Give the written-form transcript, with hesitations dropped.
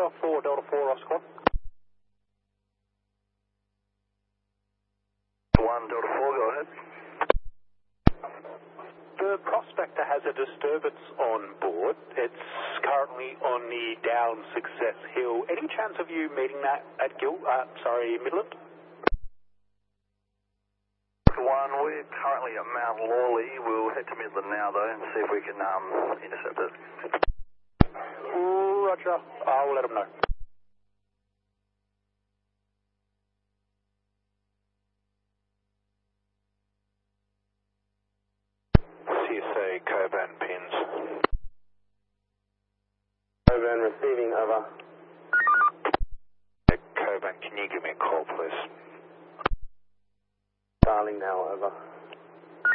Delta 4, Oscar. 1 Delta 4, go ahead. The Prospector has a disturbance on board. It's currently on the down Success Hill. Any chance of you meeting that at Midland? 1, we're currently at Mount Lawley. We'll head to Midland now though and see if we can intercept it. Roger. I'll let them know. CSA Coban pins. Coban receiving, over. Coban, can you give me a call, please? Darling now, over.